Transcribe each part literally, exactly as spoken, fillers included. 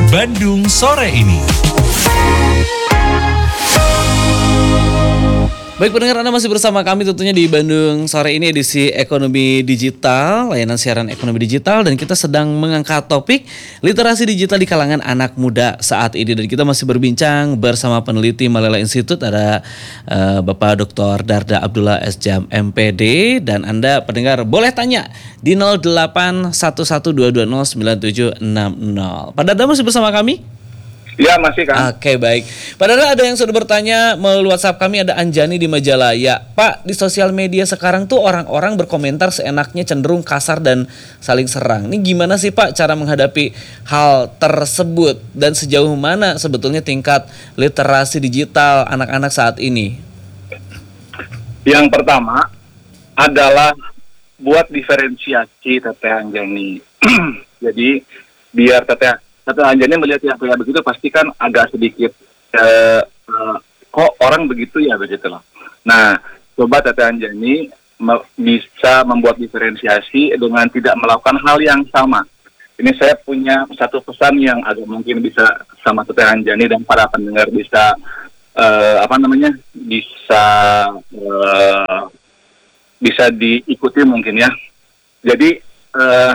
Bandung Sore Ini. Baik pendengar, Anda masih bersama kami tentunya di Bandung Sore Ini edisi Ekonomi Digital, layanan siaran ekonomi digital, dan kita sedang mengangkat topik literasi digital di kalangan anak muda saat ini. Dan kita masih berbincang bersama peneliti Malala Institute, ada uh, Bapak Doktor Darda Abdullah S Jam M P D, dan Anda pendengar boleh tanya di nol delapan satu satu dua dua nol sembilan tujuh enam nol. Pak Darda masih bersama kami? Ya, masih kan. Oke, baik. Padahal ada yang sudah bertanya melalui WhatsApp kami, ada Anjani di Majalaya. Pak, di sosial media sekarang tuh orang-orang berkomentar seenaknya, cenderung kasar dan saling serang. Ini gimana sih Pak cara menghadapi hal tersebut, dan sejauh mana sebetulnya tingkat literasi digital anak-anak saat ini? Yang pertama adalah buat diferensiasi Teteh Anjani. Jadi biar Teteh Teteh Anjani melihat yang kayak begitu pasti kan agak sedikit eh, eh, kok orang begitu ya begitu loh. Nah, coba Teteh Anjani me- bisa membuat diferensiasi dengan tidak melakukan hal yang sama. Ini saya punya satu pesan yang agak mungkin bisa sama Teteh Anjani dan para pendengar bisa eh, apa namanya bisa eh, bisa diikuti mungkin ya. Jadi eh,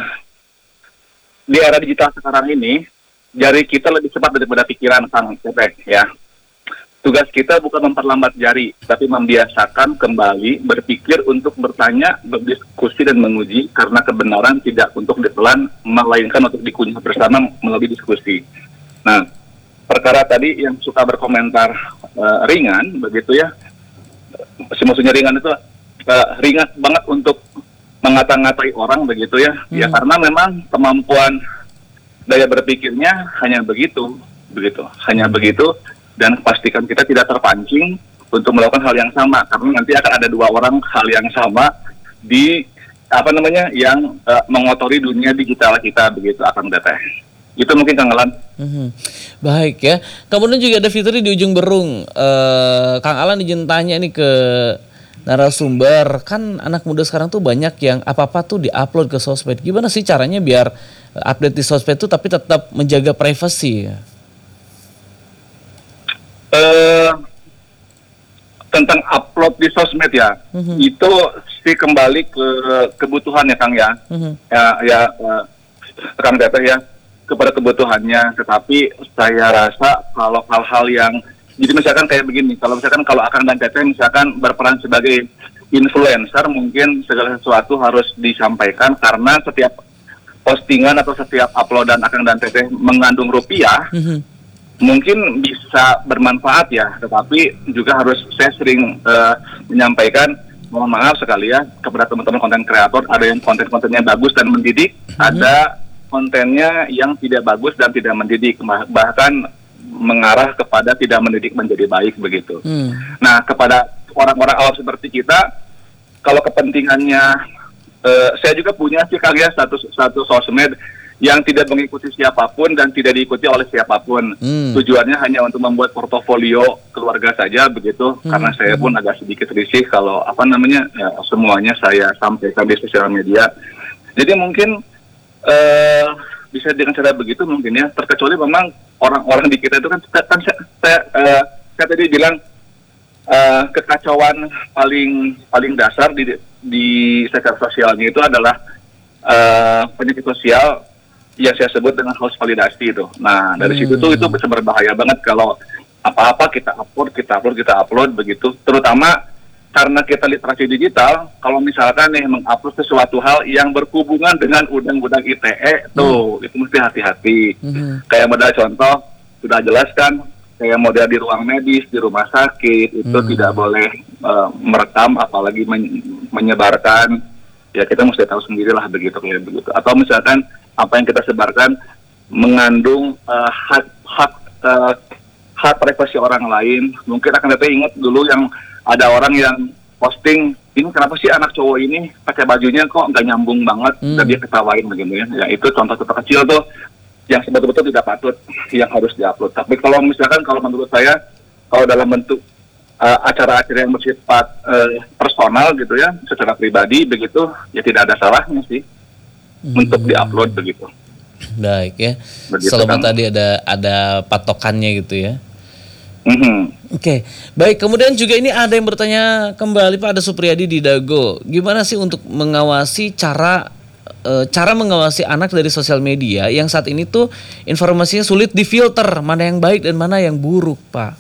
di era digital sekarang ini, jari kita lebih cepat daripada pikiran, Kang Teteh, ya. Tugas kita bukan memperlambat jari, tapi membiasakan kembali berpikir untuk bertanya, berdiskusi, dan menguji, karena kebenaran tidak untuk ditelan, melainkan untuk dikunyah bersama melalui diskusi. Nah, perkara tadi yang suka berkomentar uh, ringan, begitu ya, maksudnya ringan itu uh, ringan banget untuk mengata-ngatai orang, begitu ya, hmm. ya karena memang kemampuan daya berpikirnya hanya begitu, begitu, hanya begitu, dan pastikan kita tidak terpancing untuk melakukan hal yang sama, karena nanti akan ada dua orang hal yang sama di apa namanya yang uh, mengotori dunia digital kita, begitu akan Teteh. Itu mungkin Kang Alan. Mm-hmm. Baik ya. Kemudian juga ada Fitri di ujung berung. Uh, Kang Alan izin tanya nih ke narasumber, kan anak muda sekarang tuh banyak yang apa-apa tuh diupload ke sosmed. Gimana sih caranya biar update di sosmed tuh tapi tetap menjaga privasi? Uh, tentang upload di sosmed ya, mm-hmm. itu sih kembali ke kebutuhan ya Kang ya, mm-hmm. ya ya uh, Kang Teteh ya, kepada kebutuhannya. Tetapi saya rasa kalau hal-hal yang jadi misalkan kayak begini, kalau misalkan kalau Akang dan Teteh misalkan berperan sebagai influencer, mungkin segala sesuatu harus disampaikan karena setiap postingan atau setiap uploadan Akang dan Teteh mengandung rupiah, mm-hmm. mungkin bisa bermanfaat ya, tetapi juga harus saya sering uh, menyampaikan, mohon maaf sekali ya kepada teman-teman konten kreator, ada yang konten-kontennya bagus dan mendidik, mm-hmm. ada kontennya yang tidak bagus dan tidak mendidik, bahkan mengarah kepada tidak mendidik menjadi baik begitu. Hmm. Nah, kepada orang-orang awam seperti kita, kalau kepentingannya, uh, saya juga punya sih Kang ya satu satu sosmed yang tidak mengikuti siapapun dan tidak diikuti oleh siapapun. Hmm. Tujuannya hanya untuk membuat portofolio keluarga saja begitu. Hmm. Karena saya pun agak sedikit risih kalau apa namanya ya, semuanya saya sampaikan di sosial media. Jadi mungkin uh, bisa dengan cara begitu mungkin ya, terkecuali memang orang-orang di kita itu kan, kan saya, saya, uh, saya tadi bilang uh, kekacauan paling paling dasar di di sektor sosialnya itu adalah uh, penyakit sosial yang saya sebut dengan host validasi itu. Nah dari hmm. situ tuh itu bisa berbahaya banget kalau apa-apa kita upload, kita upload, kita upload begitu. Terutama karena kita literasi digital, kalau misalkan nih mengupload sesuatu hal yang berhubungan dengan undang-undang I T E, tuh, hmm. itu mesti hati-hati. Hmm. Kayak modal contoh, sudah jelaskan, kayak model di ruang medis, di rumah sakit, itu hmm. tidak boleh uh, merekam, apalagi men- menyebarkan, ya kita mesti tahu sendirilah begitu, kayak begitu. Atau misalkan, apa yang kita sebarkan, mengandung uh, hak, hak, uh, hak privasi orang lain. Mungkin akan kita ingat dulu yang ada orang yang posting, ini kenapa sih anak cowok ini pakai bajunya kok nggak nyambung banget, hmm. dan dia ketawain begitu ya. Ya itu contoh-contoh kecil tuh yang betul-betul tidak patut yang harus diupload. Tapi kalau misalkan kalau menurut saya, kalau dalam bentuk uh, acara-acara yang bersifat uh, personal gitu ya, secara pribadi begitu, ya tidak ada salahnya sih hmm. untuk diupload begitu. Baik ya. Begitu, Selama Kang. tadi ada ada patokannya gitu ya. Mhm. Oke, baik. Kemudian juga ini ada yang bertanya kembali Pak, ada Supriyadi di Dago. Gimana sih untuk mengawasi cara eh, cara mengawasi anak dari sosial media yang saat ini tuh informasinya sulit difilter mana yang baik dan mana yang buruk, Pak?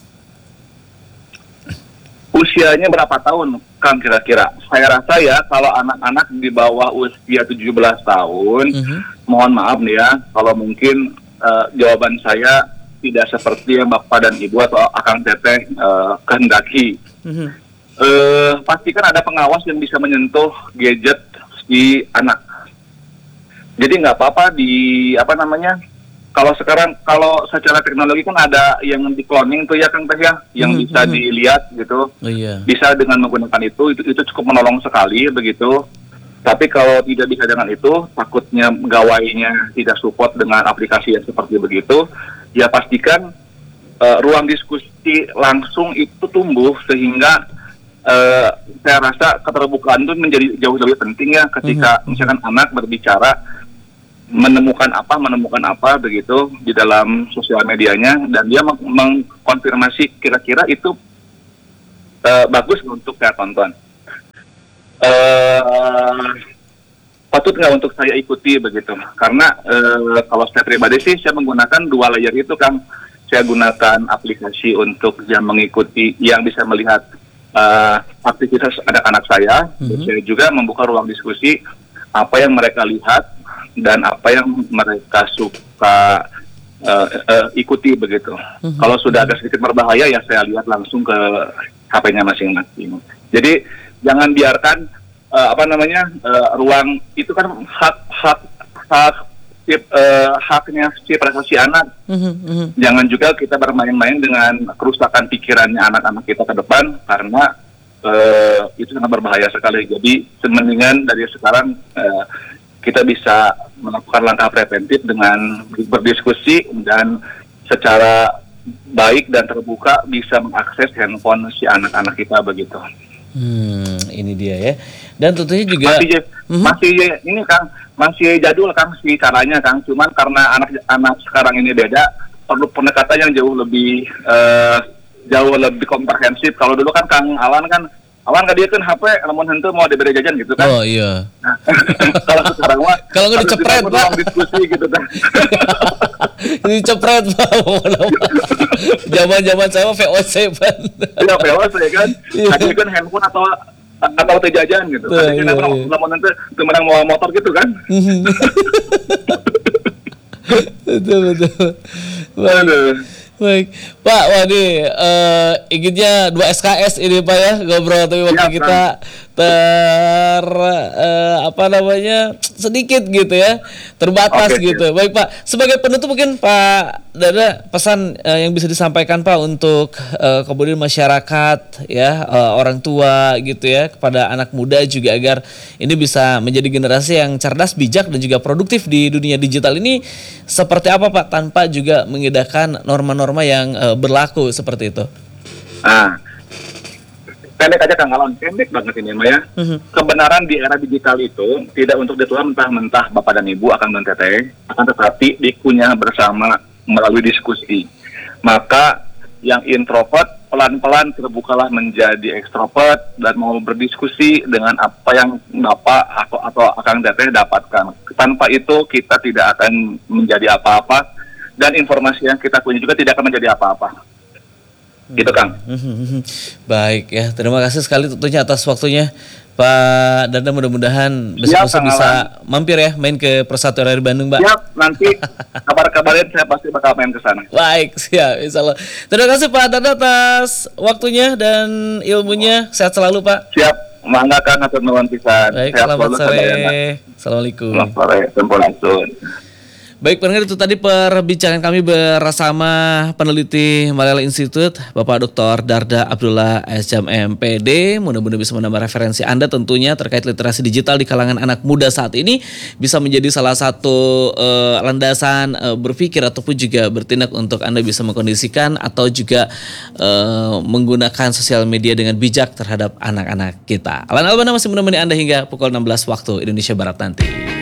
Usianya berapa tahun, Kang, kira-kira? Saya rasa ya, kalau anak-anak di bawah usia tujuh belas tahun, Mhm. mohon maaf nih ya, kalau mungkin eh, jawaban saya tidak seperti yang Bapak dan Ibu atau Akang Teteh eh, kehendaki. Mhm. Eh, pastikan ada pengawas yang bisa menyentuh gadget si anak. Jadi nggak apa-apa di apa namanya? Kalau sekarang kalau secara teknologi kan ada yang di cloning tuh ya Kang Teh ya, yang Hmm, bisa hmm. dilihat gitu. Oh iya. Bisa dengan menggunakan itu, itu itu cukup menolong sekali begitu. Tapi kalau tidak bisa dengan itu, takutnya gawainya tidak support dengan aplikasi yang seperti begitu, ya pastikan eh, ruang diskusi langsung itu tumbuh sehingga eh, saya rasa keterbukaan itu menjadi jauh lebih penting ya ketika Mhm. misalkan anak berbicara menemukan apa menemukan apa begitu di dalam sosial medianya dan dia meng- mengkonfirmasi kira-kira itu eh, bagus untuk saya tonton. Eh patut nggak untuk saya ikuti begitu? Karena eh, kalau saya pribadi sih saya menggunakan dua layer itu Kang. Saya gunakan aplikasi untuk yang mengikuti yang bisa melihat eh, aktivitas anak-anak saya. Dan Mhm. saya juga membuka ruang diskusi apa yang mereka lihat dan apa yang mereka suka uh, uh, ikuti begitu. Mhm. Kalau sudah agak sedikit berbahaya ya saya lihat langsung ke H P-nya masing-masing. Jadi jangan biarkan uh, apa namanya uh, ruang itu kan hak hak hak si, uh, haknya si privasi anak. Mhm, mhm. Jangan juga kita bermain-main dengan kerusakan pikirannya anak-anak kita ke depan karena uh, itu sangat berbahaya sekali. Jadi mendingan dari sekarang uh, kita bisa melakukan langkah preventif dengan berdiskusi dan secara baik dan terbuka bisa mengakses handphone si anak-anak kita begitu. Hmm, ini dia ya. Dan tentunya juga Masih Mhm. masih ini Kang, masih jadul Kang si caranya Kang. Cuman karena anak-anak sekarang ini beda, perlu pendekatan yang jauh lebih eh, jauh lebih komprehensif. Kalau dulu kan Kang Awan kan Awan kan dia kan H P, namun hentu mau diberi jajan gitu kan. Oh iya. Nah, kalau sekarang mah Kalau nggak harus dicepret, dibangun Pak. ruang diskusi gitu kan. Ini cepret Pak. Zaman-zaman saya mah V O C Pak. Ya pewas ya kan. Iya. Tadi kan handphone atau atau teh jajan gitu. Tuh, Tadi iya, kan iya. namun nanti temenang mau motor gitu kan. Betul betul. Baik, Aduh. baik. Pak, wah nih eh, inginnya dua S K S ini Pak ya ngobrol tapi waktu Siap, kita ter eh, apa namanya sedikit gitu ya terbatas Oke, gitu. Baik Pak, sebagai penutup mungkin Pak Dada pesan eh, yang bisa disampaikan Pak untuk eh, kemudian masyarakat ya eh, orang tua gitu ya kepada anak muda juga agar ini bisa menjadi generasi yang cerdas, bijak dan juga produktif di dunia digital ini seperti apa Pak tanpa juga mengindahkan norma-norma yang eh, berlaku seperti itu. Nah, pendek aja Kang Alon, pendek banget ini Maya. Mhm. Kebenaran di era digital itu tidak untuk ditelan mentah-mentah Bapak dan Ibu akan menteteh, akan tetapi dikunyah bersama melalui diskusi. Maka yang introvert pelan-pelan terbukalah menjadi ekstrovert dan mau berdiskusi dengan apa yang Bapak atau, atau Akang Teteh dapatkan. Tanpa itu kita tidak akan menjadi apa-apa dan informasi yang kita punya juga tidak akan menjadi apa-apa. Gitu Kang. Baik ya, terima kasih sekali tentunya atas waktunya Pak Dada, mudah-mudahan besok Siap, Kang bisa mampir ya main ke Persatuan R I Bandung Mbak. Siap, nanti kabar-kabarin saya pasti bakal main ke sana. Baik, siap, insya Allah. Terima kasih Pak Dada atas waktunya dan ilmunya. Sehat selalu Pak. Siap, mangga Kang atur nuhun pisan. Baik, Sehat selamat selalu, sore. sadayana. Assalamualaikum. Selamat sore, Sampurasun. Baik pendengar, itu tadi perbincangan kami bersama peneliti Malala Institute Bapak Doktor Darda Abdullah S M M P D. Mudah-mudahan bisa menambah referensi Anda tentunya terkait literasi digital di kalangan anak muda saat ini, bisa menjadi salah satu uh, landasan uh, berpikir ataupun juga bertindak untuk Anda bisa mengkondisikan atau juga uh, menggunakan sosial media dengan bijak terhadap anak-anak kita. Alan Albana masih menemani Anda hingga pukul enam belas waktu Indonesia Barat nanti.